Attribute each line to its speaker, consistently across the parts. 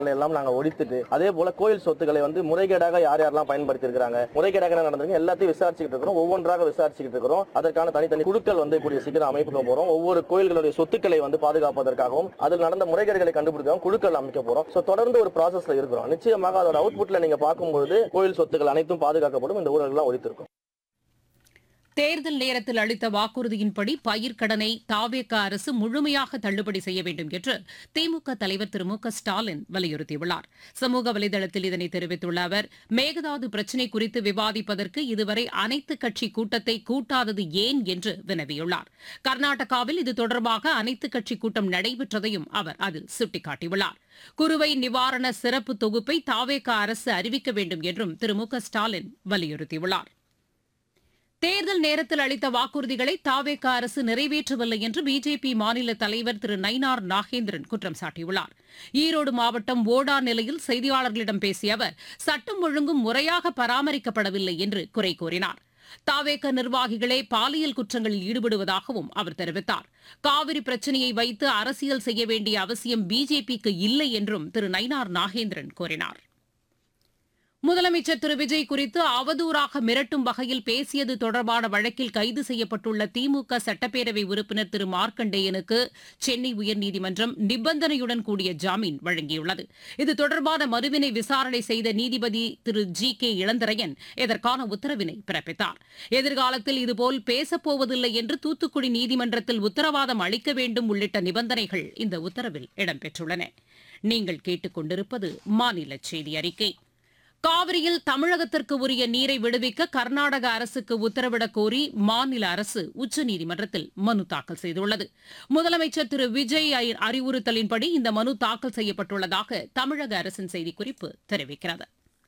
Speaker 1: எல்லாம் நாங்க ஒழித்துட்டு அதே போல கோயில் சொத்துக்களை முறைகேடாக யார் யாரெல்லாம் பயன்படுத்தி இருக்காங்க, முறைகேடாக நடந்திருக்கு எல்லாத்தையும் விசாரிச்சுட்டு இருக்கிறோம். ஒவ்வொன்றாக விசாரிச்சுட்டு இருக்கிறோம். அதற்கான தனித்தனி குழுக்கள் கூடிய சீக்கிரம் அமைக்க போறோம். ஒவ்வொரு கோயில்களுடைய சொத்துக்களை பாதுகாப்பதற்காகவும் அதில் நடந்த முறைகேடுகளை கண்டுபிடிக்கவும் குழுக்கள் அமைக்க போறோம். தொடர்ந்து ஒரு ப்ராசஸ்ல இருக்கிறோம். நிச்சயமாக அதோட அவுட்புட்ல நீங்க பார்க்கும்போது கோயில் சொத்துக்கள் அனைத்தும் பாதுகாக்கப்படும். இந்த ஊழல்கள் ஒழித்திருக்கும்.
Speaker 2: தேர்தல் நேரத்தில் அளித்த வாக்குறுதியின்படி பயிர்க்கடனை தாவேக அரசு முழுமையாக தள்ளுபடி செய்ய வேண்டும் என்று திமுக தலைவர் திரு மு க ஸ்டாலின் வலியுறுத்தியுள்ளார். சமூக வலைதளத்தில் இதனை தெரிவித்துள்ள அவர், மேகதாது பிரச்சினை குறித்து விவாதிப்பதற்கு இதுவரை அனைத்துக் கட்சி கூட்டத்தை கூட்டாதது ஏன் என்று வினவியுள்ளார். கர்நாடகாவில் இது தொடர்பாக அனைத்துக் கட்சி கூட்டம் நடைபெற்றதையும் அவர் அதில் சுட்டிக்காட்டியுள்ளார். குறுவை நிவாரண சிறப்பு தொகுப்பை தாவேக அரசு அறிவிக்க வேண்டும் என்றும் திரு மு க ஸ்டாலின் வலியுறுத்தியுள்ளார். தேர்தல் நேரத்தில் அளித்த வாக்குறுதிகளை தாவேக அரசு நிறைவேற்றவில்லை என்று பிஜேபி மாநில தலைவர் திரு நயினார் நாகேந்திரன் குற்றம் சாட்டியுள்ளார். ஈரோடு மாவட்டம் ஓடா நிலையில் செய்தியாளர்களிடம் பேசிய அவர், சட்டம் ஒழுங்கும் முறையாக பராமரிக்கப்படவில்லை என்று குறை கூறினார். தாவேக நிர்வாகிகளே பாலியல் குற்றங்களில் ஈடுபடுவதாகவும் அவர் தெரிவித்தார். காவிரி பிரச்சினையை வைத்து அரசியல் செய்ய வேண்டிய அவசியம் பிஜேபிக்கு இல்லை என்றும் திரு நயினார் நாகேந்திரன் கூறினார். முதலமைச்சர் திரு விஜய் குறித்து அவதூறாக மிரட்டும் வகையில் பேசியது தொடர்பான வழக்கில் கைது செய்யப்பட்டுள்ள திமுக சட்டப்பேரவை உறுப்பினர் திரு மார்க்கண்டேயனுக்கு சென்னை உயர்நீதிமன்றம் நிபந்தனையுடன் கூடிய ஜாமீன் வழங்கியுள்ளது. இது தொடர்பான மனுவினை விசாரணை செய்த நீதிபதி திரு ஜி கே இளந்தரையன் இதற்கான உத்தரவினை பிறப்பித்தார். எதிர்காலத்தில் இதுபோல் பேசப்போவதில்லை என்று தூத்துக்குடி நீதிமன்றத்தில் உத்தரவாதம் அளிக்க வேண்டும் உள்ளிட்ட நிபந்தனைகள் இந்த உத்தரவில் இடம்பெற்றுள்ளன. நீங்கள் கேட்டுக் கொண்டிருப்பது மாநில செய்தி அறிக்கை. காவிரியில் தமிழகத்திற்கு உரிய நீரை விடுவிக்க கர்நாடக அரசுக்கு உத்தரவிடக் கோரி மாநில அரசு உச்சநீதிமன்றத்தில் மனு தாக்கல் செய்துள்ளது. முதலமைச்சர் திரு விஜய் அறிவுறுத்தலின்படி இந்த மனு தாக்கல் செய்யப்பட்டுள்ளதாக தமிழக அரசின் செய்திக்குறிப்பு தெரிவிக்கிறது.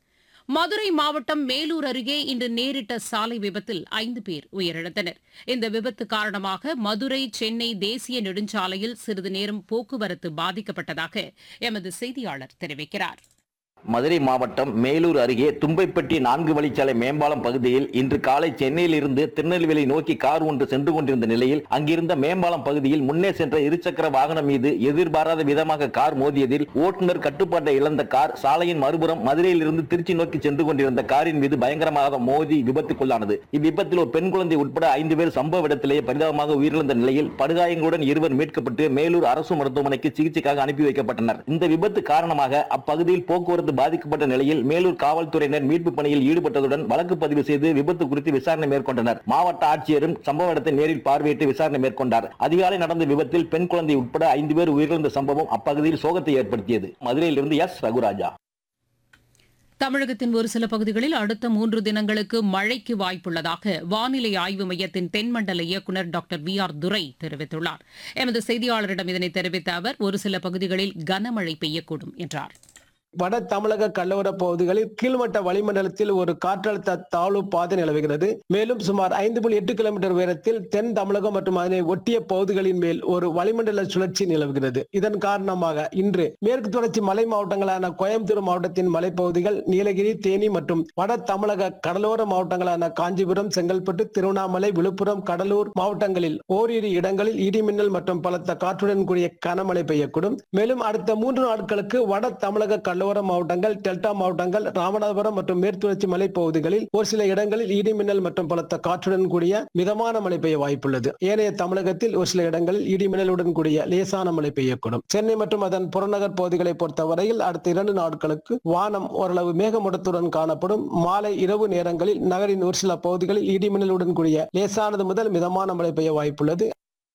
Speaker 2: மதுரை மாவட்டம் மேலூர் அருகே இன்று நேரிட்ட சாலை விபத்தில் 5 பேர் உயிரிழந்தனர். இந்த விபத்து காரணமாக மதுரை சென்னை தேசிய நெடுஞ்சாலையில் சிறிது நேரம் போக்குவரத்து பாதிக்கப்பட்டதாக எமது செய்தியாளர் தெரிவிக்கிறார்.
Speaker 3: மதுரை மாவட்டம் மேலூர் அருகே தும்பைப்பட்டி 4 வழிச்சாலை மேம்பாலம் பகுதியில் இன்று காலை சென்னையில் இருந்து திருநெல்வேலி நோக்கி கார் ஒன்று சென்று கொண்டிருந்த நிலையில் அங்கிருந்த மேம்பாலம் பகுதியில் முன்னே சென்ற இருசக்கர வாகனம் மீது எதிர்பாராத விதமாக கார் மோதியதில் ஓட்டுநர் கட்டுப்பாட்டை இழந்த கார் சாலையின் மறுபுறம் மதுரையில் இருந்து திருச்சி நோக்கி சென்று கொண்டிருந்த காரின் மீது பயங்கரமாக மோதி விபத்துக்குள்ளானது. இவ்விபத்தில் ஒரு பெண் குழந்தை உட்பட 5 பேர் சம்பவ இடத்திலேயே பரிதாபமாக உயிரிழந்த நிலையில் படுகாயங்களுடன் 2 மீட்கப்பட்டு மேலூர் அரசு மருத்துவமனைக்கு சிகிச்சைக்காக அனுப்பி வைக்கப்பட்டனர். இந்த விபத்து காரணமாக அப்பகுதியில் போக்குவரத்து பாதிக்கப்பட்ட நிலையில் மேலூர் காவல்துறையினர் மீட்பு பணியில் ஈடுபட்டதுடன் வழக்கு பதிவு செய்து விபத்து குறித்து விசாரணை மேற்கொண்டனர். மாவட்ட ஆட்சியரும் சம்பவ இடத்தை நேரில் பார்வையிட்டு விசாரணை மேற்கொண்டார். அதிகாலை நடந்த விபத்தில் பெண் குழந்தை உட்பட 5 பேர் உயிரிழந்த சம்பவம் அப்பகுதியில் சோகத்தை ஏற்படுத்தியது. மதுரையிலிருந்து எஸ் ரகுராஜா.
Speaker 2: தமிழகத்தின் ஒரு சில பகுதிகளில் அடுத்த 3 தினங்களுக்கு மழைக்கு வாய்ப்புள்ளதாக வானிலை ஆய்வு மையத்தின் தென்மண்டல இயக்குநர் டாக்டர் வி ஆர் துரை தெரிவித்துள்ளார். எமது செய்தியாளரிடம் இதனை தெரிவித்த அவர், ஒரு சில பகுதிகளில் கனமழை பெய்யக்கூடும் என்றார்.
Speaker 4: வட தமிழக கடலோர பகுதிகளில் கீழ்மட்ட வளிமண்டலத்தில் ஒரு காற்றழுத்த தாழ்வு பாதை நிலவுகிறது. மேலும் சுமார் 5.8 கிலோமீட்டர் உயரத்தில் தென் தமிழகம் மற்றும் அதனை ஒட்டிய பகுதிகளின் மேல் ஒரு வளிமண்டல சுழற்சி நிலவுகிறது. இதன் காரணமாக இன்று மேற்கு தொடர்ச்சி மலை மாவட்டங்களான கோயம்புத்தூர் மாவட்டத்தின் மலைப்பகுதிகள், நீலகிரி, தேனி மற்றும் வட தமிழக கடலோர மாவட்டங்களான காஞ்சிபுரம், செங்கல்பட்டு, திருவண்ணாமலை, விழுப்புரம், கடலூர் மாவட்டங்களில் ஓரிரு இடங்களில் இடிமின்னல் மற்றும் பலத்த காற்றுடன் கூடிய கனமழை பெய்யக்கூடும். மேலும் அடுத்த 3 நாட்களுக்கு வட தமிழக கடலோர மாவட்டங்கள், டெல்டா மாவட்டங்கள், ராமநாதபுரம் மற்றும் மேற்குத்தொடர்ச்சி மலை பகுதிகளில் ஒரு சில இடங்களில் இடிமின்னல் மற்றும் பலத்த காற்றுடன் கூடிய மிதமான மழை பெய்ய வாய்ப்புள்ளது. ஏனைய தமிழகத்தில் ஒரு சில இடங்களில் இடிமின்னலுடன் கூடிய லேசான மழை பெய்யக்கூடும். சென்னை மற்றும் அதன் புறநகர் பகுதிகளை பொறுத்தவரையில் அடுத்த 2 நாட்களுக்கு வானம் ஓரளவு மேகமூட்டத்துடன் காணப்படும். மாலை இரவு நேரங்களில் நகரின் ஒரு சில பகுதிகளில் இடிமின்னலுடன் கூடிய லேசானது முதல் மிதமான மழை பெய்ய வாய்ப்புள்ளது.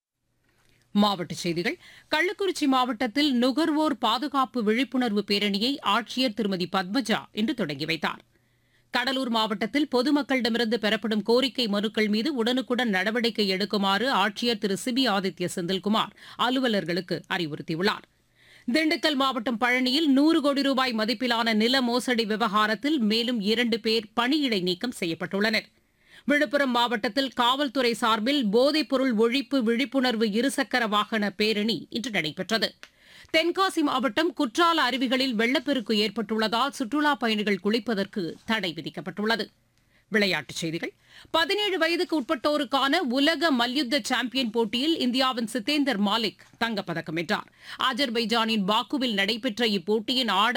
Speaker 2: மாவட்டச் செய்திகள். கள்ளக்குறிச்சி மாவட்டத்தில் நுகர்வோர் பாதுகாப்பு விழிப்புணர்வு பேரணியை ஆட்சியர் திருமதி பத்மஜா இன்று தொடங்கி வைத்தார். கடலூர் மாவட்டத்தில் பொதுமக்களிடமிருந்து பெறப்படும் கோரிக்கை மனுக்கள் மீது உடனுக்குடன் நடவடிக்கை எடுக்குமாறு ஆட்சியர் திரு சிபி ஆதித்ய செந்தில்குமார் அலுவலர்களுக்கு அறிவுறுத்தியுள்ளார். திண்டுக்கல் மாவட்டம் பழனியில் 100 கோடி ரூபாய் மதிப்பிலான நில மோசடி விவகாரத்தில் மேலும் 2 பேர் பணியிடை நீக்கம் செய்யப்பட்டுள்ளனர். விழுப்புரம் மாவட்டத்தில் காவல்துறை சார்பில் போதைப்பொருள் ஒழிப்பு விழிப்புணர்வு இருசக்கர வாகன பேரணி இன்று நடைபெற்றது. தென்காசி மாவட்டம் குற்றால அருவிகளில் வெள்ளப்பெருக்கு ஏற்பட்டுள்ளதால் சுற்றுலாப் பயணிகள் குளிப்பதற்கு தடை விதிக்கப்பட்டுள்ளது. விளையாட்டுச் செய்திகள் 17 வயதுக்கு உட்பட்டோருக்கான உலக மல்யுத்த சாம்பியன் போட்டியில் இந்தியாவின் சித்தேந்தர் மாலிக் தங்கப்பதக்கம் வென்றார். அஜர்பைஜானின் பாக்குவில் நடைபெற்ற இப்போட்டியின்